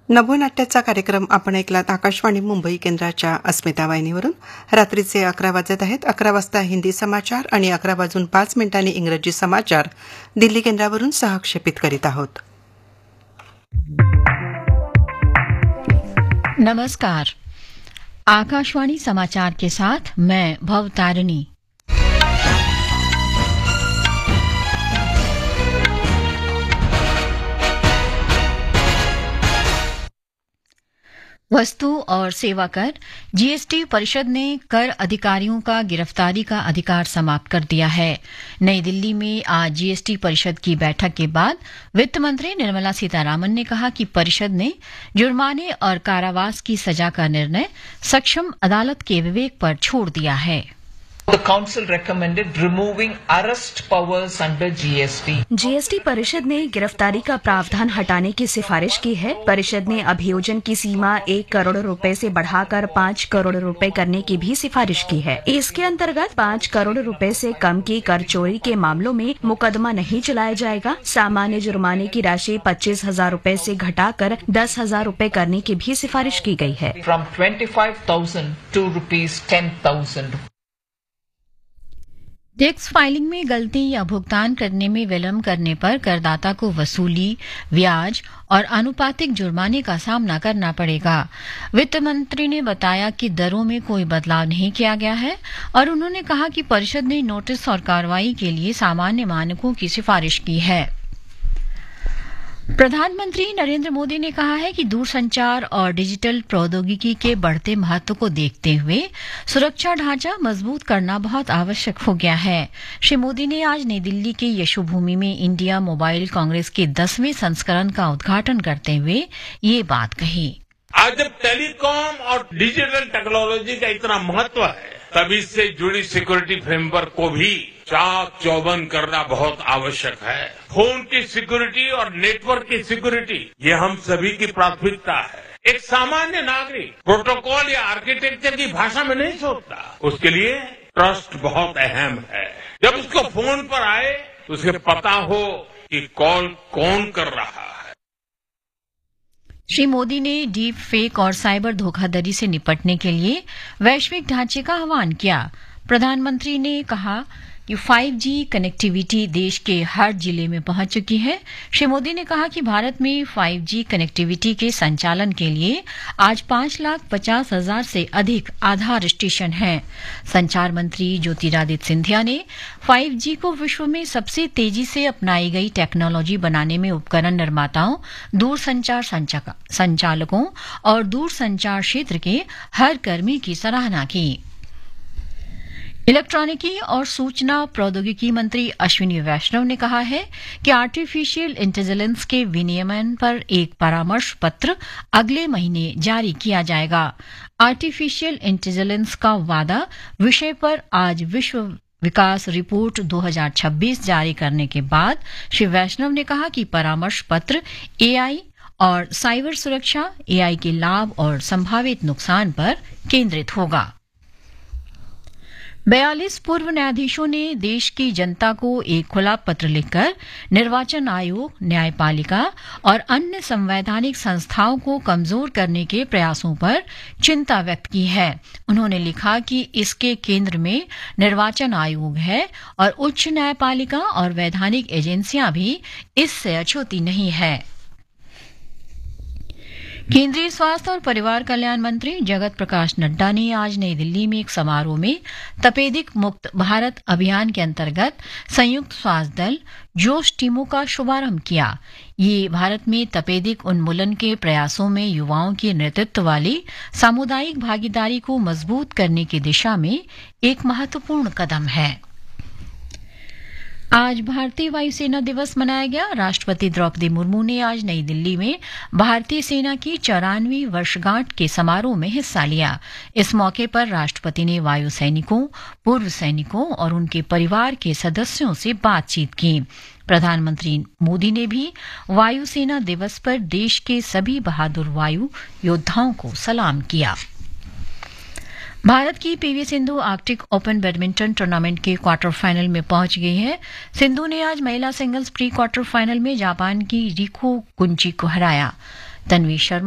नभोनाट्याचा कार्यक्रम आपण ऐकलात आकाशवाणी मुंबई केंद्राच्या अस्मिता वाहिनीवरून. रात्रीचे 11 वाजत आहेत. 11 वाजता हिंदी समाचार आणि 11:05 इंग्रजी समाचार दिल्ली केंद्रावरून सहक्षेपित करीत आहोत. नमस्कार. आकाशवाणी समाचार के साथ मैं भवतारिणी. वस्तु और सेवा कर जीएसटी परिषद ने कर अधिकारियों का गिरफ्तारी का अधिकार समाप्त कर दिया है. नई दिल्ली में आज जीएसटी परिषद की बैठक के बाद वित्त मंत्री निर्मला सीतारामन ने कहा कि परिषद ने जुर्माने और कारावास की सजा का निर्णय सक्षम अदालत के विवेक पर छोड़ दिया है. The Council recommended removing arrest powers under GST. GST परिषद ने गिरफ्तारी का प्रावधान हटाने की सिफारिश की है. परिषद ने अभियोजन की सीमा 1 करोड़ रुपए से बढ़ाकर 5 करोड़ रुपए करने की भी सिफारिश की है. इसके अंतर्गत 5 करोड़ रुपए से कम की कर चोरी के मामलों में मुकदमा नहीं चलाया जाएगा. सामान्य जुर्माने की राशि 25,000 रुपए से घटाकर 10,000 रुपए करने की भी सिफारिश की गई है. From 25,000 to rupees 10,000. Tax filing में गलती या भुगतान करने में विलंब करने पर करदाता को वसूली, ब्याज और आनुपातिक जुर्माने का सामना करना पड़ेगा. वित्त मंत्री ने बताया कि दरों में कोई बदलाव नहीं किया गया है और उन्होंने कहा कि परिषद ने नोटिस और कार्रवाई के लिए सामान्य मानकों की सिफारिश की है. प्रधानमंत्री नरेंद्र मोदी ने कहा है कि दूरसंचार और डिजिटल प्रौद्योगिकी के बढ़ते महत्व को देखते हुए सुरक्षा ढांचा मजबूत करना बहुत आवश्यक हो गया है. श्री मोदी ने आज नई दिल्ली के यशोभूमि में इंडिया मोबाइल कांग्रेस के 10वें संस्करण का उद्घाटन करते हुए ये बात कही. आज जब टेलीकॉम और डिजिटल टेक्नोलॉजी का इतना महत्व है, तब इससे जुड़ी सिक्योरिटी फ्रेमवर्क को भी चाक चौबंद करना बहुत आवश्यक है. फोन की सिक्योरिटी और नेटवर्क की सिक्योरिटी ये हम सभी की प्राथमिकता है. एक सामान्य नागरिक प्रोटोकॉल या आर्किटेक्चर की भाषा में नहीं सोचता. उसके लिए ट्रस्ट बहुत अहम है. जब उसको फोन पर आए तो उसे पता हो कि कॉल कौन कर रहा है. श्री मोदी ने डीप फेक और साइबर धोखाधड़ी से निपटने के लिए वैश्विक ढांचे का आह्वान किया. प्रधानमंत्री ने कहा कि 5G कनेक्टिविटी देश के हर जिले में पहुंच चुकी है. श्री मोदी ने कहा कि भारत में 5G कनेक्टिविटी के संचालन के लिए आज 5,50,000 से अधिक आधार स्टेशन हैं. संचार मंत्री ज्योतिरादित्य सिंधिया ने 5G को विश्व में सबसे तेजी से अपनाई गई टेक्नोलॉजी बनाने में उपकरण निर्माताओं, दूरसंचार संचालकों और दूरसंचार क्षेत्र के हर कर्मी की सराहना की. इलेक्ट्रॉनिकी और सूचना प्रौद्योगिकी मंत्री अश्विनी वैष्णव ने कहा है कि आर्टिफिशियल इंटेलिजेंस के विनियमन पर एक परामर्श पत्र अगले महीने जारी किया जाएगा. आर्टिफिशियल इंटेलिजेंस का वादा विषय पर आज विश्व विकास रिपोर्ट 2026 जारी करने के बाद श्री वैष्णव ने कहा कि परामर्श पत्र एआई और साइबर सुरक्षा, एआई के लाभ और संभावित नुकसान पर केंद्रित होगा. 42 पूर्व न्यायाधीशों ने देश की जनता को एक खुला पत्र लिखकर निर्वाचन आयोग, न्यायपालिका और अन्य संवैधानिक संस्थाओं को कमजोर करने के प्रयासों पर चिंता व्यक्त की है. उन्होंने लिखा कि इसके केंद्र में निर्वाचन आयोग है और उच्च न्यायपालिका और वैधानिक एजेंसियां भी इससे अछूती नहीं है. केंद्रीय स्वास्थ्य और परिवार कल्याण मंत्री जगत प्रकाश नड्डा ने आज नई दिल्ली में एक समारोह में तपेदिक मुक्त भारत अभियान के अंतर्गत संयुक्त स्वास्थ्य दल जोश टीमों का शुभारंभ किया. ये भारत में तपेदिक उन्मूलन के प्रयासों में युवाओं के नेतृत्व वाली सामुदायिक भागीदारी को मजबूत करने की दिशा में एक महत्वपूर्ण कदम है. आज भारतीय वायुसेना दिवस मनाया गया. राष्ट्रपति द्रौपदी मुर्मू ने आज नई दिल्ली में भारतीय सेना की 94वीं वर्षगांठ के समारोह में हिस्सा लिया. इस मौके पर राष्ट्रपति ने वायु सैनिकों, पूर्व सैनिकों और उनके परिवार के सदस्यों से बातचीत की. प्रधानमंत्री मोदी ने भी वायुसेना दिवस पर देश के सभी बहादुर वायु योद्धाओं को सलाम किया. भारत की PV Sindhu Arctic open badminton tournament के क्वार्टर फाइनल में पहुंच गई है. सिंधु ने आज महिला सिंगल्स प्री क्वार्टर फाइनल में जापान की रिको कुंची को हराया. तन्वी शर्मा